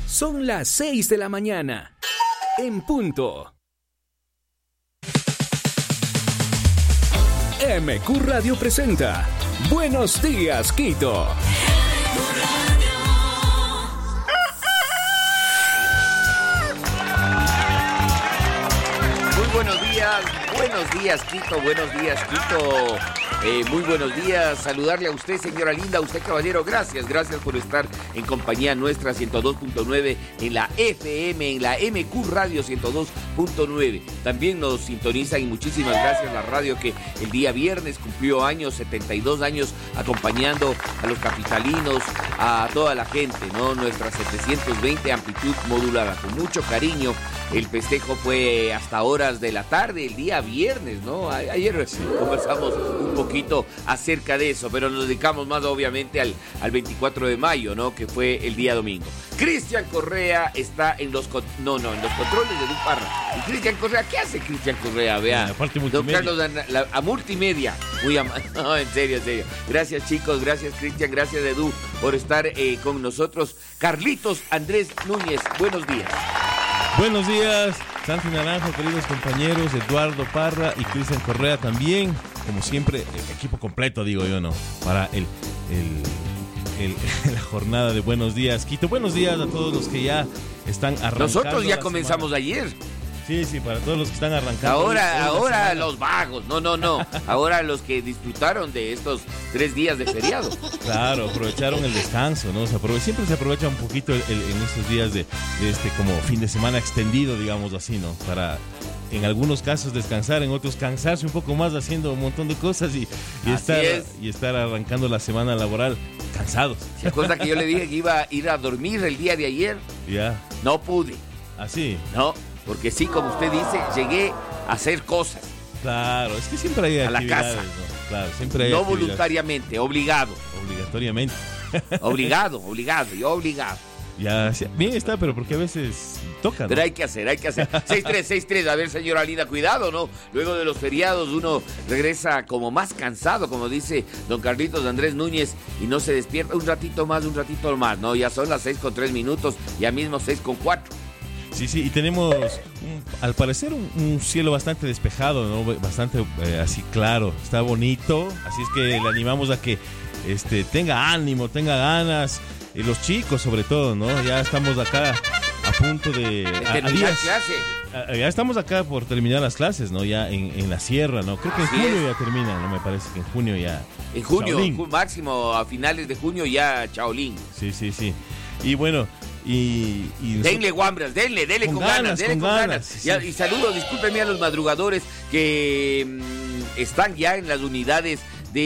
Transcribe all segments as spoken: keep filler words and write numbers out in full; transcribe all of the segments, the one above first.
Son las seis de la mañana. En punto. M Q Radio presenta Buenos Días, Quito. Muy buenos días, buenos días, Quito, buenos días, Quito. Eh, muy buenos días, saludarle a usted, señora linda, a usted, caballero, gracias, gracias por estar en compañía nuestra, ciento dos punto nueve en la F M, en la M Q Radio ciento dos punto nueve. También nos sintonizan y muchísimas gracias la radio que el día viernes cumplió años, setenta y dos años, acompañando a los capitalinos, a toda la gente, ¿no? Nuestra setecientos veinte amplitud modulada, con mucho cariño. El festejo fue hasta horas de la tarde, el día viernes, ¿no? Ayer conversamos un poquito acerca de eso, pero nos dedicamos más obviamente al, al veinticuatro de mayo, ¿no? Que fue el día domingo. Cristian Correa está en los con... no, no, en los controles de Edu Parra. ¿Y Cristian Correa? ¿Qué hace Cristian Correa? Vea, don Carlos, a, la, a multimedia. Muy am... No, en serio, en serio. Gracias, chicos, gracias, Cristian, gracias, Edu, por estar eh, con nosotros. Carlitos Andrés Núñez, buenos días. Buenos días, Santi Naranjo, queridos compañeros, Eduardo Parra y Cristian Correa también. Como siempre, el equipo completo, digo yo, ¿no? Para el, el, el, la jornada de Buenos Días, Quito. Buenos días a todos los que ya están arrancando. Nosotros ya comenzamos semana. ayer. Sí, sí, para todos los que están arrancando. Ahora, ahora los vagos, no, no, no. Ahora los que disfrutaron de estos tres días de feriado. Claro, aprovecharon el descanso, ¿no? Se aprove- siempre se aprovecha un poquito el, el, en estos días de, de este como fin de semana extendido, digamos así, ¿no? Para en algunos casos descansar, en otros cansarse un poco más haciendo un montón de cosas y, y, estar, y estar arrancando la semana laboral cansados. ¿Se acuerda que yo le dije que iba a ir a dormir el día de ayer? Ya. No pude. ¿Ah, sí? No. Porque sí, como usted dice, llegué a hacer cosas. Claro, es que siempre hay a actividades. A la casa. ¿No? Claro, siempre hay No actividades. Voluntariamente, obligado. Obligatoriamente. Obligado, obligado, yo obligado. Ya, bien está, pero porque a veces toca, ¿no? Pero hay que hacer, hay que hacer. seis tres, seis tres, a ver, señora Linda, cuidado, ¿no? Luego de los feriados uno regresa como más cansado, como dice don Carlitos Andrés Núñez, y no se despierta un ratito más, un ratito más, ¿no? Ya son las seis con tres minutos, ya mismo seis con cuatro. Sí, sí, y tenemos, un, al parecer, un, un cielo bastante despejado, ¿no? Bastante eh, así claro, está bonito, así es que le animamos a que este, tenga ánimo, tenga ganas, y los chicos sobre todo, ¿no? Ya estamos acá a punto de... A, a días, clase. A, ya estamos acá por terminar las clases, ¿no? Ya en, en la sierra, ¿no? Creo que en así junio es. ya termina, ¿no? Me parece que en junio ya... En junio, ju- máximo a finales de junio ya Chaolín. Sí, sí, sí. Y bueno... Y, y denle guambras, denle, denle con, con ganas, ganas, denle con, con ganas. ganas. Sí. Y, y saludo, discúlpenme a los madrugadores que mmm, están ya en las unidades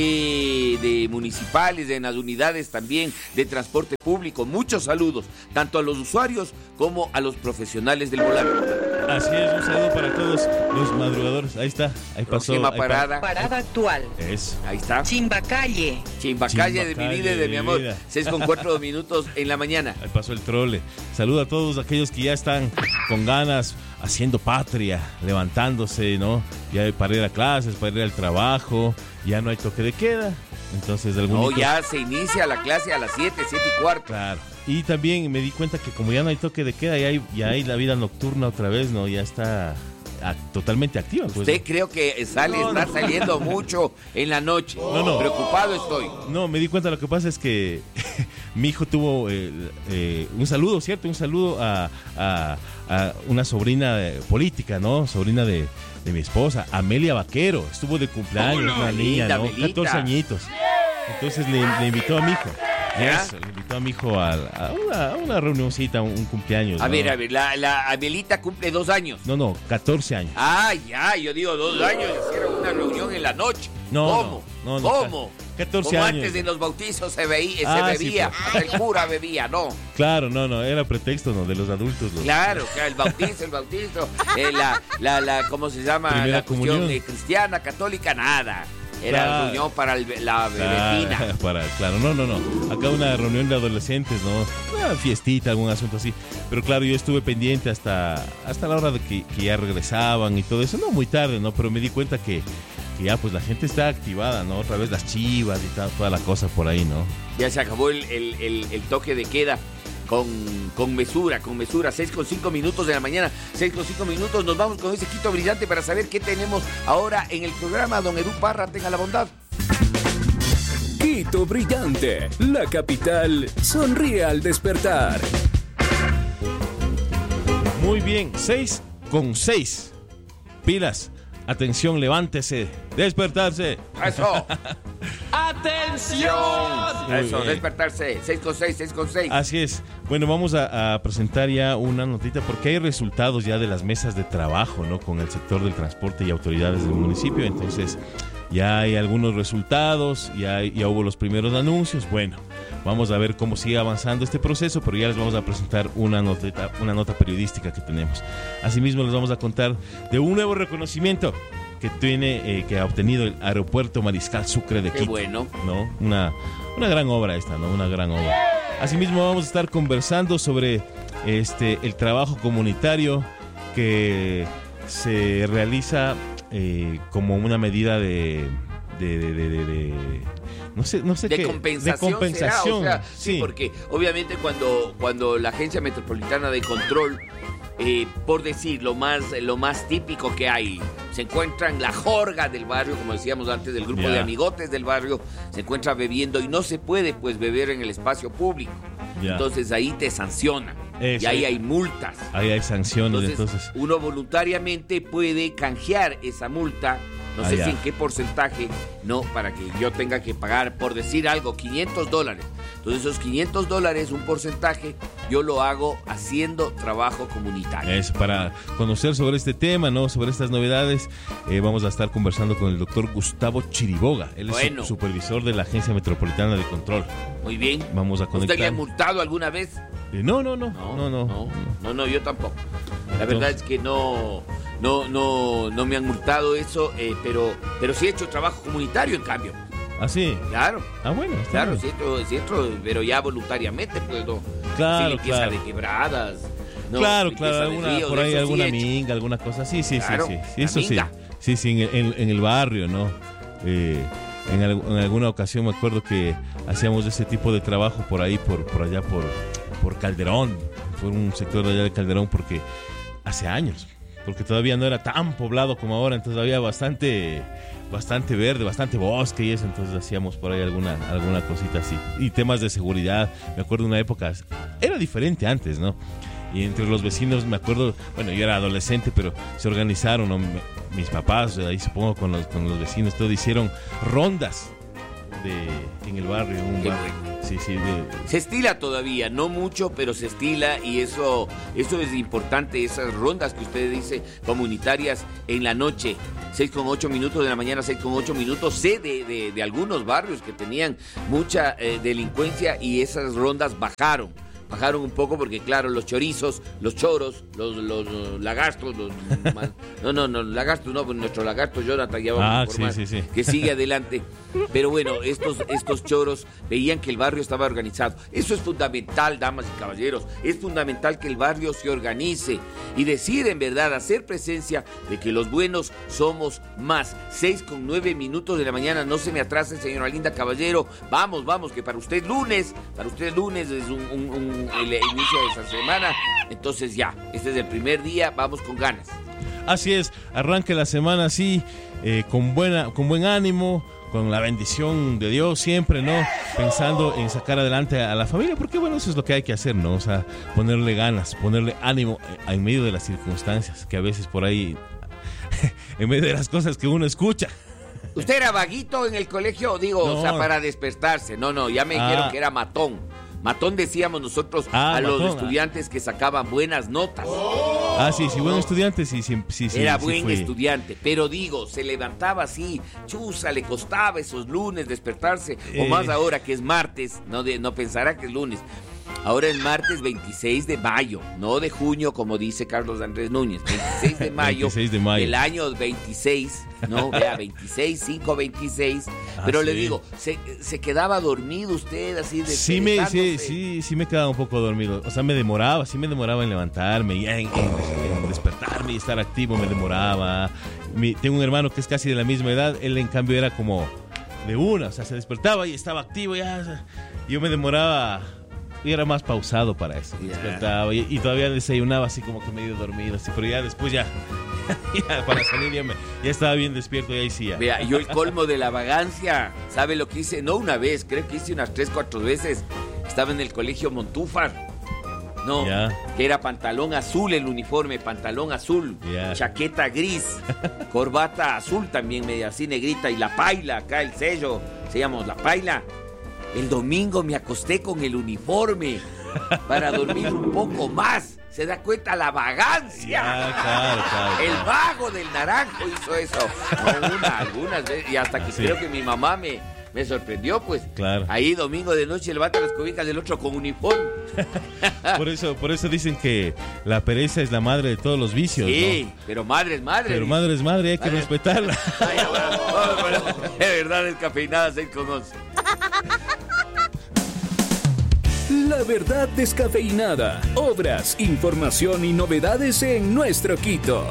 de, de municipales, en las unidades también de transporte público. Muchos saludos, tanto a los usuarios como a los profesionales del volante. Así es, un saludo para todos los madrugadores. Ahí está, ahí pasó. Próxima ahí parada. Pa- parada actual. Eso. Ahí está. Chimbacalle. Chimbacalle de mi vida y de mi amor. seis con cuatro minutos en la mañana. Ahí pasó el trole. Saludo a todos aquellos que ya están con ganas, haciendo patria, levantándose, ¿no? Ya para ir a clases, para ir al trabajo. Ya no hay toque de queda. Entonces, de algún No, ya se inicia la clase a las siete, siete y cuarto. Claro. Y también me di cuenta que como ya no hay toque de queda, ya hay, ya hay la vida nocturna otra vez, ¿no? Ya está a, totalmente activa. Pues, Usted ¿no? creo que sale, no, está no. saliendo mucho en la noche. No, no. Preocupado estoy. No, me di cuenta, lo que pasa es que mi hijo tuvo eh, eh, un saludo, ¿cierto? Un saludo a, a, a una sobrina política, ¿no? Sobrina de, de mi esposa, Amelia Vaquero. Estuvo de cumpleaños, Hola, una niña, linda, ¿no? Melita. catorce añitos. Entonces le, le invitó a mi hijo. Eso, le invitó a mi hijo a, a, una, a una reunioncita, un, un cumpleaños. A ¿no? ver, a ver, la, la Amelita cumple dos años. No, no, catorce años. Ah, ya, yo digo dos años, hicieron una reunión en la noche. No, ¿Cómo? No, no, ¿Cómo? catorce Como años. antes de los bautizos se, veía, Ah, se bebía, sí, hasta el cura bebía, ¿no? Claro, no, no, era pretexto, ¿no? De los adultos. Los... Claro, el bautizo, el bautizo, eh, la, la, la, ¿cómo se llama? Primera la cuestión comunión. de cristiana, católica, nada. Era Claro. reunión para el, la bebetina. Claro, para, claro, no, no, no. Acá una reunión de adolescentes, ¿no? Una fiestita, algún asunto así. Pero claro, yo estuve pendiente hasta, hasta la hora de que, que ya regresaban y todo eso. No muy tarde, ¿no? Pero me di cuenta que, que ya pues la gente está activada, ¿no? Otra vez las chivas y tal, toda la cosa por ahí, ¿no? Ya se acabó el, el, el, el toque de queda. con, con mesura, con mesura. seis con cinco minutos de la mañana, seis con cinco minutos. Nos vamos con ese Quito brillante para saber qué tenemos ahora en el programa. Don Edu Parra, tenga la bondad. Quito brillante, la capital sonríe al despertar. Muy bien, seis con seis. Pilas. Atención, levántese. Despertarse. Eso. ¡Atención! Muy Eso, bien. despertarse. seis con seis, seis con seis. Así es. Bueno, vamos a, a presentar ya una notita porque hay resultados ya de las mesas de trabajo, ¿no? Con el sector del transporte y autoridades del municipio. Entonces, ya hay algunos resultados, ya, ya hubo los primeros anuncios. Bueno, vamos a ver cómo sigue avanzando este proceso, pero ya les vamos a presentar una notita, una nota periodística que tenemos. Asimismo, les vamos a contar de un nuevo reconocimiento que tiene, eh, que ha obtenido el Aeropuerto Mariscal Sucre de Qué Quito. bueno. ¿No? Una, una gran obra esta, ¿no? Una gran obra. Asimismo, vamos a estar conversando sobre este el trabajo comunitario que se realiza eh, como una medida de, de, de, de, de, de no sé, no sé De qué, compensación, de compensación, será, o sea, sí, sí. porque obviamente cuando, cuando la Agencia Metropolitana de Control, eh, por decir lo más, lo más típico que hay, se encuentran la jorga del barrio, como decíamos antes, del grupo Ya. de amigotes del barrio, se encuentra bebiendo y no se puede pues beber en el espacio público. Ya. Entonces ahí te sancionan Eso. y ahí hay multas. Ahí hay sanciones, Entonces, entonces, uno voluntariamente puede canjear esa multa, no Ah, sé ya. si en qué porcentaje, no, para que yo tenga que pagar, por decir algo, quinientos dólares. Entonces esos quinientos dólares, un porcentaje, yo lo hago haciendo trabajo comunitario. es para conocer sobre este tema, ¿no? Sobre estas novedades, eh, vamos a estar conversando con el doctor Gustavo Chiriboga. Él es Bueno. su- supervisor de la Agencia Metropolitana de Control. Muy bien. Vamos a ¿Usted le conectar. ha multado alguna vez? Eh, no, no, no, no, no, no, no, no, yo tampoco. La Entonces- verdad es que no, no, no, no me han multado eso, eh, pero, pero sí he hecho trabajo comunitario en cambio. ¿Ah, sí? Claro. Ah, bueno, está Claro, bien. sí, esto, sí, esto, pero ya voluntariamente, pues no. Claro, Sí, limpieza claro. de quebradas. no, claro, limpieza claro, de alguna, ríos, por de ahí eso sí alguna he hecho. minga, alguna cosa. Sí, sí, Claro, sí, sí. la Eso sí. minga. Sí, sí, en, en- en el barrio, ¿no? Eh, en, al- en alguna ocasión me acuerdo que hacíamos ese tipo de trabajo por ahí, por, por allá, por, por Calderón. Por un sector de allá de Calderón, porque hace años. Porque todavía no era tan poblado como ahora, entonces había bastante, bastante verde, bastante bosque y eso, entonces hacíamos por ahí alguna, alguna cosita así. Y temas de seguridad, me acuerdo de una época, era diferente antes, ¿no? Y entre los vecinos, me acuerdo, bueno, yo era adolescente, pero se organizaron, ¿no? Me- mis papás, ahí supongo con los, con los vecinos, todo, hicieron rondas de, en el barrio, en un Qué barrio. Sí, sí, de, Se estila todavía, no mucho, pero se estila y eso, eso es importante, esas rondas que usted dice comunitarias en la noche, seis con ocho minutos de la mañana, seis con ocho minutos, sé de, de, de algunos barrios que tenían mucha eh, delincuencia y esas rondas bajaron. Bajaron un poco porque, claro, los chorizos, los choros, los, los, los lagartos, los, no, no, no, lagartos no, pues nuestro lagarto Jonathan ya vamos Ah, a informar, sí, sí, sí. que sigue adelante. Pero bueno, estos, estos choros veían que el barrio estaba organizado. Eso es fundamental, damas y caballeros. Es fundamental que el barrio se organice y decida en verdad hacer presencia de que los buenos somos más. Seis con nueve minutos de la mañana, no se me atrase, señora Linda Caballero. Vamos, vamos, que para usted lunes, para usted lunes es un, un- un- el inicio de esa semana. Entonces ya, este es el primer día, vamos con ganas. Así es, arranque la semana así, eh, con buena, con buen ánimo, con la bendición de Dios siempre, ¿no? Pensando en sacar adelante a la familia, porque bueno, eso es lo que hay que hacer, ¿no? O sea, ponerle ganas, ponerle ánimo eh, en medio de las circunstancias, que a veces por ahí, en medio de las cosas que uno escucha. ¿Usted era vaguito en el colegio? Digo, No. o sea, para despertarse. No, no, ya me Ah. dijeron que era matón. Matón decíamos nosotros Ah, a los matón, estudiantes que sacaban buenas notas. Ah, sí, sí, buen estudiante, sí, sí, sí, sí. Era sí buen fui. estudiante, pero digo, se levantaba así, chuza, le costaba esos lunes despertarse, o Eh. más ahora que es martes, no, de, no pensará que es lunes. Ahora es martes veintiséis de mayo, no de junio como dice Carlos Andrés Núñez, veintiséis de mayo, veintiséis de mayo. del año veintiséis, no, vea, veintiséis, cinco veintiséis, Ah, pero le sí. digo, se, se quedaba dormido usted así de Sí me, sí, desperezándose. sí, sí me quedaba un poco dormido. O sea, me demoraba, sí me demoraba en levantarme y en, en- en despertarme y estar activo, me demoraba. Mi- tengo un hermano que es casi de la misma edad, él en cambio era como de una, o sea, se despertaba y estaba activo, ya. o sea, yo me demoraba yo era más pausado para eso. Ya. Despertaba y, y todavía desayunaba así como que medio dormido, así, pero ya después ya, ya para salir ya, me, ya estaba bien despierto y ahí sí ya. Vea, yo el colmo de la vagancia, ¿sabe lo que hice? No una vez, creo que hice unas tres, cuatro veces. Estaba en el colegio Montúfar. No, Ya. que era pantalón azul el uniforme, pantalón azul, Ya. chaqueta gris, corbata azul también, media así negrita, y la paila, acá el sello, se llama la paila. El domingo me acosté con el uniforme para dormir un poco más. ¿Se da cuenta la vagancia? Ya, claro, claro. El vago del naranjo hizo eso. No, una, algunas veces, y hasta que Sí. creo que mi mamá me, me sorprendió, pues. Claro. Ahí domingo de noche levanta las cobijas del otro con uniforme. Por eso, por eso dicen que la pereza es la madre de todos los vicios, Sí, ¿no? pero madre es madre. Pero madre es madre, hay que Madre. respetarla. Ay, bueno, bueno, bueno, de verdad, descafeinada, seis con once. La verdad descafeinada. Obras, información y novedades en nuestro Quito.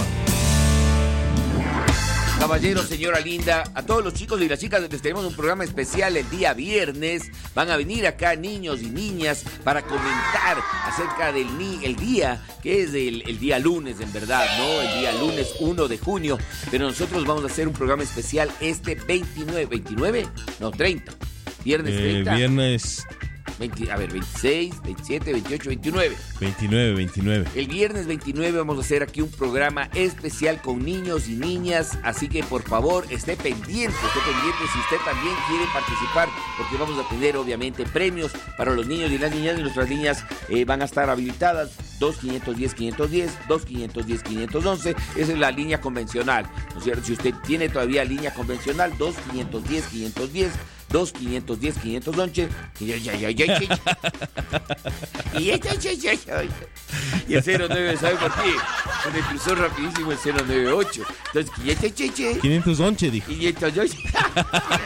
Caballeros, señora linda, a todos los chicos y las chicas les tenemos un programa especial el día viernes. Van a venir acá niños y niñas para comentar acerca del ni el día, que es el, el día lunes, en verdad, ¿no? El día lunes uno de junio. Pero nosotros vamos a hacer un programa especial este veintinueve, veintinueve, no, treinta. Viernes Eh, treinta. viernes veinte, a ver, veintiséis, veintisiete, veintiocho, veintinueve. veintinueve, veintinueve. El viernes veintinueve vamos a hacer aquí un programa especial con niños y niñas, así que por favor esté pendiente, esté pendiente si usted también quiere participar, porque vamos a tener obviamente premios para los niños y las niñas, y nuestras líneas eh, van a estar habilitadas, dos quinientos diez quinientos diez, dos quinientos diez quinientos once, esa es la línea convencional, ¿no es cierto? Si usted tiene todavía línea convencional, dos quinientos diez quinientos diez, dos quinientos diez quinientos once, y ya, ya, ya, ya, ya, ya. Y ya, ya, ya, ya, ya. Y el cero nueve, ¿sabe por qué? Se me cruzó rapidísimo el cero nueve ocho. Entonces, ya, ya, ya, ya. quinientos once, dijo. Y ya, ya, ya.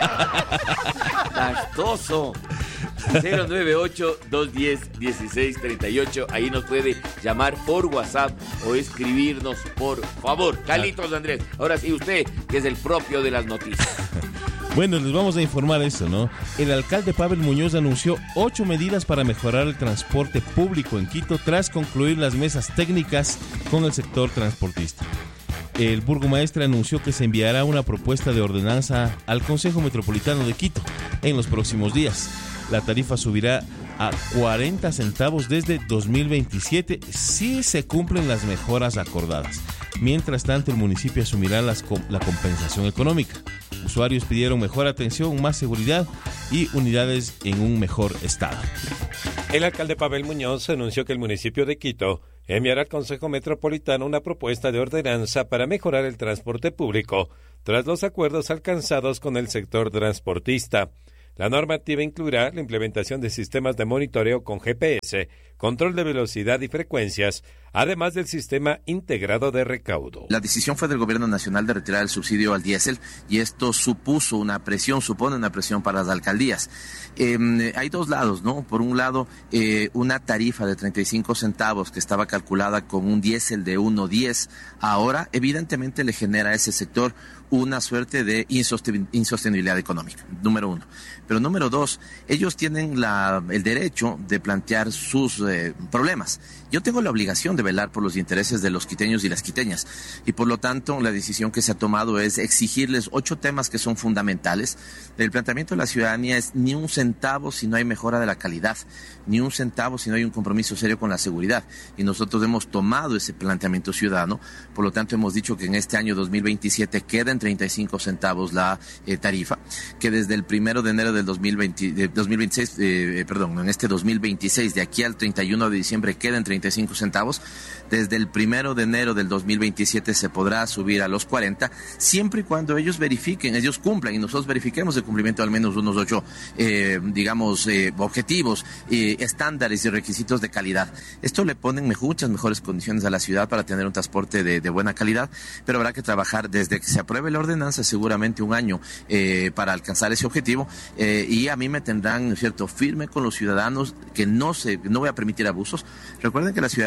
Gastoso. cero nueve ocho, dos uno cero, uno seis tres ocho. Ahí nos puede llamar por WhatsApp o escribirnos, por favor. Carlitos Andrés, ahora sí usted, que es el propio de las noticias. Bueno, les vamos a informar eso, ¿no? El alcalde Pavel Muñoz anunció ocho medidas para mejorar el transporte público en Quito tras concluir las mesas técnicas con el sector transportista. El burgomaestre anunció que se enviará una propuesta de ordenanza al Consejo Metropolitano de Quito en los próximos días. La tarifa subirá a cuarenta centavos desde dos mil veintisiete si se cumplen las mejoras acordadas. Mientras tanto, el municipio asumirá las, la compensación económica. Usuarios pidieron mejor atención, más seguridad y unidades en un mejor estado. El alcalde Pavel Muñoz anunció que el municipio de Quito enviará al Consejo Metropolitano una propuesta de ordenanza para mejorar el transporte público tras los acuerdos alcanzados con el sector transportista. La normativa incluirá la implementación de sistemas de monitoreo con G P S, control de velocidad y frecuencias, además del sistema integrado de recaudo. La decisión fue del Gobierno Nacional de retirar el subsidio al diésel y esto supuso una presión, supone una presión para las alcaldías. Eh, hay dos lados, ¿no? Por un lado, eh, una tarifa de treinta y cinco centavos que estaba calculada con un diésel de uno diez, ahora evidentemente le genera a ese sector una suerte de insostenibilidad económica, número uno. Pero número dos, ellos tienen la, el derecho de plantear sus eh, problemas. Yo tengo la obligación de velar por los intereses de los quiteños y las quiteñas y por lo tanto la decisión que se ha tomado es exigirles ocho temas que son fundamentales. El planteamiento de la ciudadanía es ni un centavo si no hay mejora de la calidad, ni un centavo si no hay un compromiso serio con la seguridad, y nosotros hemos tomado ese planteamiento ciudadano. Por lo tanto hemos dicho que en este año dos mil veintisiete queda en treinta y cinco centavos la eh, tarifa, que desde el primero de enero del dos mil veinte, de dos mil veintiséis, eh, perdón, en este dos mil veintiséis, de aquí al treinta y uno de diciembre queda en treinta y cinco centavos. Desde el primero de enero del dos mil veintisiete se podrá subir a los cuarenta, siempre y cuando ellos verifiquen, ellos cumplan y nosotros verifiquemos el cumplimiento de al menos unos ocho, eh, digamos, eh, objetivos, eh, estándares y requisitos de calidad. Esto le pone muchas mejores condiciones a la ciudad para tener un transporte de, de buena calidad, pero habrá que trabajar desde que se apruebe la ordenanza, seguramente un año eh, para alcanzar ese objetivo, eh, y a mí me tendrán, ¿cierto?, firme con los ciudadanos que no se, no voy a permitir abusos. Recuerden que la ciudadanía, y le agradezco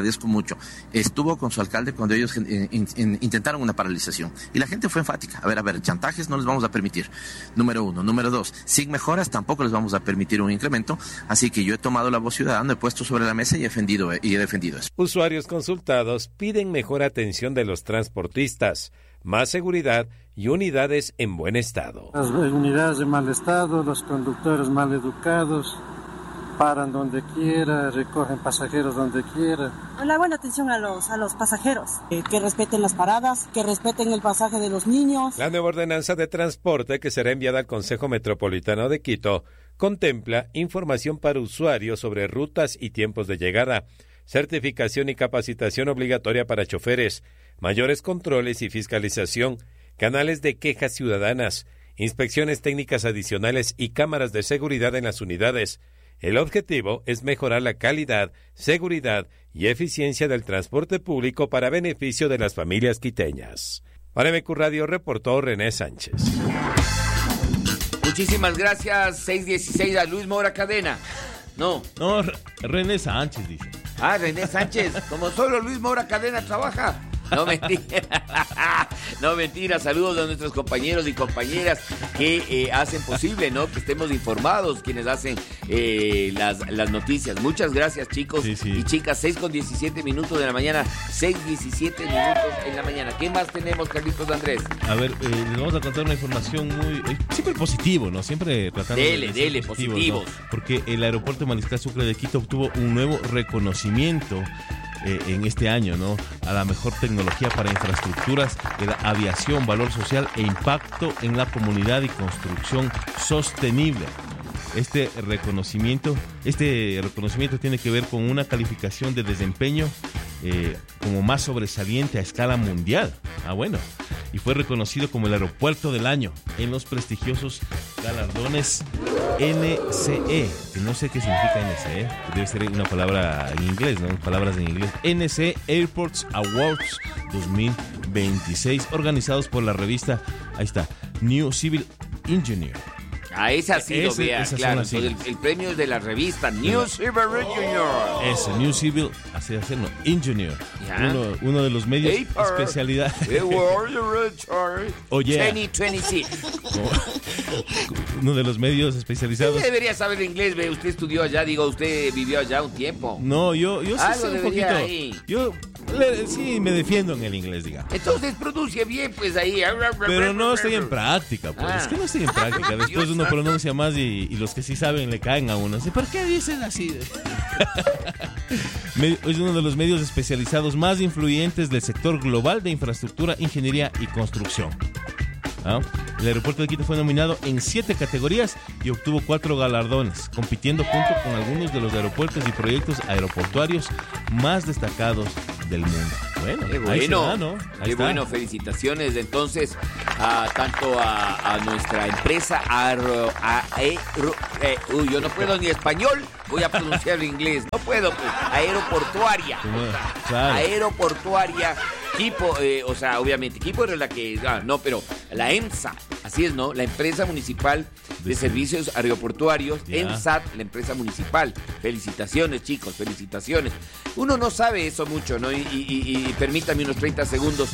agradezco mucho, estuvo con su alcalde cuando ellos in, in, in, intentaron una paralización. Y la gente fue enfática. A ver, a ver, chantajes no les vamos a permitir. Número uno. Número dos, sin mejoras tampoco les vamos a permitir un incremento. Así que yo he tomado la voz ciudadana, he puesto sobre la mesa y he defendido, y he defendido eso. Usuarios consultados piden mejor atención de los transportistas, más seguridad y unidades en buen estado. Las unidades de mal estado, los conductores mal educados, paran donde quiera, recogen pasajeros donde quiera. La buena atención a los, a los pasajeros, eh, que respeten las paradas, que respeten el pasaje de los niños. La nueva ordenanza de transporte que será enviada al Consejo Metropolitano de Quito contempla información para usuarios sobre rutas y tiempos de llegada, certificación y capacitación obligatoria para choferes, mayores controles y fiscalización, canales de quejas ciudadanas, inspecciones técnicas adicionales y cámaras de seguridad en las unidades. El objetivo es mejorar la calidad, seguridad y eficiencia del transporte público para beneficio de las familias quiteñas. Para M Q Radio reportó René Sánchez. Muchísimas gracias, seis dieciséis a Luis Mora Cadena. No. No, René Sánchez dice. Ah, René Sánchez, como solo Luis Mora Cadena trabaja. No mentira, no mentira, saludos a nuestros compañeros y compañeras que eh, hacen posible, ¿no? Que estemos informados, quienes hacen eh, las, las noticias. Muchas gracias, chicos sí, sí. y chicas. seis con diecisiete minutos de la mañana, seis diecisiete minutos en la mañana. ¿Qué más tenemos, Carlitos Andrés? A ver, eh, les vamos a contar una información muy, eh, siempre positivo, ¿no? Siempre tratando dele, de ser dele, positivos, positivos. ¿no? Porque el aeropuerto Mariscal Sucre de Quito obtuvo un nuevo reconocimiento Eh, en este año, ¿no? A la mejor tecnología para infraestructuras de la aviación, valor social e impacto en la comunidad y construcción sostenible. Este reconocimiento, este reconocimiento tiene que ver con una calificación de desempeño eh, como más sobresaliente a escala mundial. Ah, bueno. Y fue reconocido como el aeropuerto del año en los prestigiosos galardones N C E, que no sé qué significa N C E, debe ser una palabra en inglés, ¿no? Palabras en inglés. N C E Airports Awards dos mil veintiséis, organizados por la revista, ahí está, New Civil Engineer. Ah, esa sí lo vea, esa claro. El, el premio es de la revista New Civil Engineer. Ese, New Civil, así hacerlo, Engineer. Uno, uno de los medios Paper. especialidad. Oh, yeah. veinte veintiséis. Uno de los medios especializados. Usted debería saber inglés, ve. Usted estudió allá, digo, usted vivió allá un tiempo. No, yo, yo sí Algo sé un poquito. Ahí. Yo le, sí me defiendo en el inglés, digamos. Entonces pronuncie bien, pues ahí. Pero no estoy en práctica, pues. Ah. Es que no estoy en práctica. Después uno pronuncia más y, y los que sí saben le caen a uno. ¿Por qué dicen así? Es uno de los medios especializados más influyentes del sector global de infraestructura, ingeniería y construcción. ¿Ah? El aeropuerto de Quito fue nominado en siete categorías y obtuvo cuatro galardones, compitiendo junto con algunos de los aeropuertos y proyectos aeroportuarios más destacados del mundo. Bueno, qué bueno, ahí está, ¿no? Ahí qué está. bueno, felicitaciones entonces a tanto a, a nuestra empresa Aero, aero, eh, uy, yo no puedo ni español, voy a pronunciarlo en inglés, no puedo, pues, aeroportuaria, Claro. aeroportuaria, Quipo, eh, o sea, obviamente, Quipo era la que, ah, no, pero la EMSA, así es, ¿no? La empresa municipal de servicios aeroportuarios, Ya. EMSAT, la empresa municipal. Felicitaciones, chicos, felicitaciones. Uno no sabe eso mucho, ¿no? Y, y, y permítame unos treinta segundos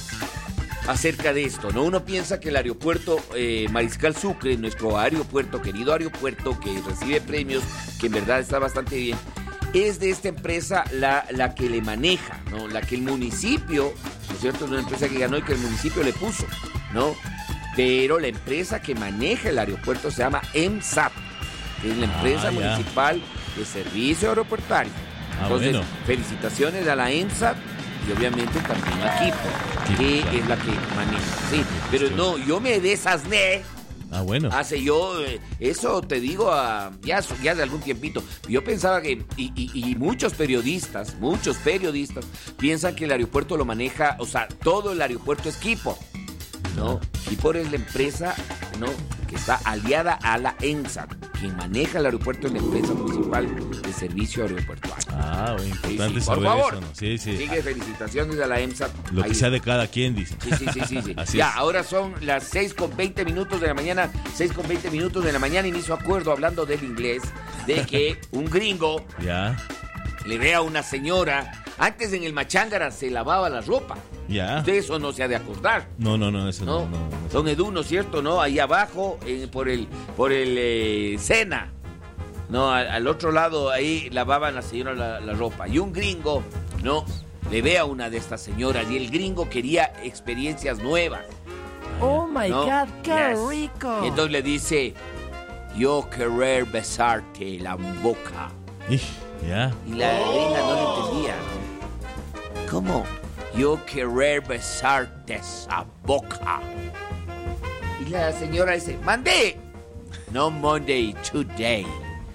acerca de esto, ¿no? Uno piensa que el aeropuerto eh, Mariscal Sucre, nuestro aeropuerto, querido aeropuerto, que recibe premios, que en verdad está bastante bien, es de esta empresa la, la que le maneja, ¿no? La que el municipio, ¿no es cierto? Es una empresa que ganó y que el municipio le puso, ¿no? Pero la empresa que maneja el aeropuerto se llama EMSAT, que es la empresa Ah, ya. municipal de servicio aeroportuario. Ah, Entonces, bueno. felicitaciones a la EMSAT y obviamente también a Quipo, Quipo, que claro. es la que maneja. Sí, pero Sí. no, yo me desasné. Ah, bueno. Hace yo, eh, eso te digo a, ya, ya de algún tiempito. Yo pensaba que, y, y, y muchos periodistas, muchos periodistas piensan que el aeropuerto lo maneja, o sea, todo el aeropuerto es Quipo. No, Quipo es la empresa, ¿no?, que está aliada a la EMSA. Quien maneja el aeropuerto es la empresa municipal de servicio aeroportuario. Ah, bueno, importante Sí, sí, por saber favor. eso, ¿no? Sí, sí. Sigue, felicitaciones a la EMSA. Lo que Ahí. sea de cada quien, dice. Sí, sí, sí, sí, sí. Así Ya, es. ahora son las seis con veinte minutos de la mañana, seis con veinte minutos de la mañana y me hizo acuerdo, hablando del inglés, de que un gringo Ya. le ve a una señora Antes en el Machángara se lavaba la ropa. Ya. De eso no se ha de acordar. No, no, no, eso no. ¿No? no, no, no. Don Edu, ¿no es cierto? ¿No? Ahí abajo, eh, por el, por el eh, Sena. No, al, al otro lado, ahí lavaban la señora la, la ropa. Y un gringo, ¿no? Le ve a una de estas señoras y el gringo quería experiencias nuevas. Oh my ¿no? God, qué Yes. rico. Y entonces le dice, yo querer besarte la boca. Ij, ya. Y la gringa no le entendía. ¿Cómo? Yo querer besarte esa boca. Y la señora dice, mandé. No Monday, today.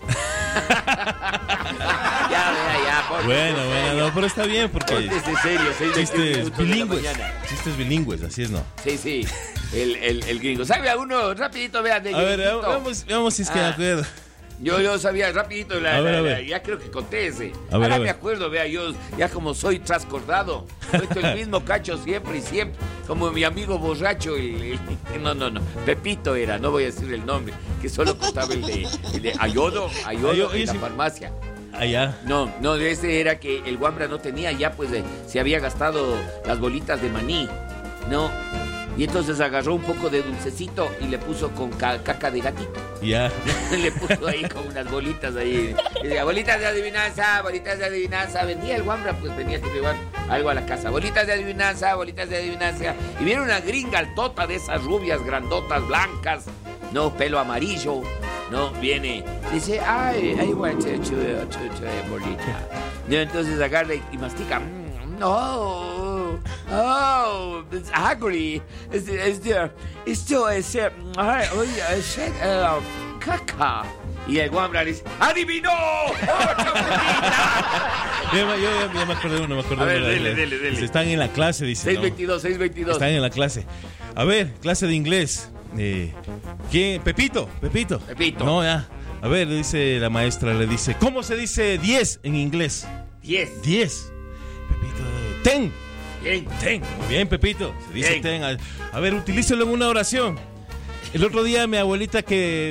Ya, vea, ya. Por Bueno, bueno, no, pero está bien porque Póntese serio, seis, veintiún chistes minutos de la bilingües. mañana. Chistes bilingües, así es, ¿no? Sí, sí, el, el, el gringo. ¿Sabe a uno? Rapidito, vean. De A ver, Dieguito. vamos, vamos si es que me Ah. acuerdo. Yo, yo sabía rapidito, la, A ver, la- a la- ver. ya creo que conté ese. A ver, Ahora a me ver. acuerdo, vea, yo ya como soy trascordado, cuento el mismo cacho siempre y siempre, como mi amigo borracho, el, el- no, no, no, Pepito era, no voy a decir el nombre, que solo contaba el de, el de Ayodo, Ayodo Ayo- en oye, la sí. farmacia. Allá. No, no, ese era que el Guambra no tenía, ya pues eh, se había gastado las bolitas de maní, ¿no? Y entonces agarró un poco de dulcecito y le puso con ca- caca de gatito. Ya. Le puso ahí con unas bolitas ahí. Y decía, bolitas de adivinanza, bolitas de adivinanza. Vendía el Guambra, pues tenía que llevar algo a la casa. Bolitas de adivinanza, bolitas de adivinanza. Y viene una gringa altota de esas rubias, grandotas, blancas, no, pelo amarillo, no, viene. Dice, ay, I want to, to, to, to, bolita. Y entonces agarra y, y mastica. Mm, no. Oh, it's ugly. It's, it's there. Esto es. eh, ay, oye, es eh, caca. Y el Guambra dice: ¡adivinó! ¡Ocho bolitas! Yo, yo, yo, ya me acordé uno, me acordé A ver, uno. dele, dele, dele. Dice, están en la clase, dice. seis ¿no? veintidós, seis veintidós. Están en la clase. A ver, clase de inglés. Eh, ¿Quién? Pepito, Pepito. Pepito. No, ya. A ver, le dice la maestra, le dice, ¿cómo se dice diez en inglés? diez. diez. Pepito, ten. Bien. Ten. Muy bien, Pepito. Se dice Bien. ten. A, a ver, utilícelo en una oración. El otro día mi abuelita que...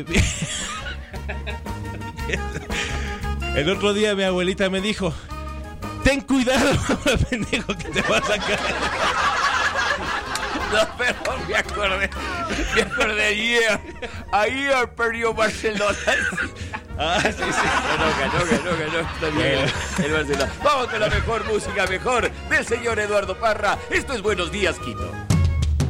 El otro día mi abuelita me dijo, ten cuidado, pendejo, que te vas a caer. No, pero me acordé. Me acordé ayer. Ayer perdió Barcelona. Ah, sí, sí. Ganó, ganó, ganó, ganó. Está bien. El Barcelona. Vamos con la mejor música, mejor del señor Eduardo Parra. Esto es Buenos Días, Quito.